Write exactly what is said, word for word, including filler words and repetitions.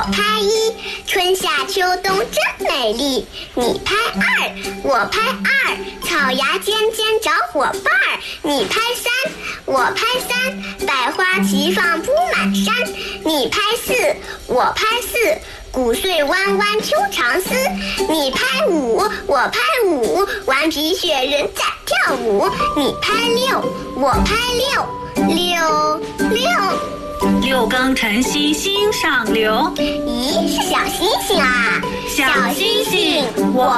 拍一，春夏秋冬真美丽。你拍二，我拍二，草芽尖尖找伙伴儿。你拍三，我拍三，百花齐放铺满山。你拍四，我拍四，谷穗弯弯秋长丝。你拍五，我拍五，顽皮雪人在跳舞。你拍六，我拍六，六六。 六更晨曦心上流。 咦，是小星星啊！ 小星星，我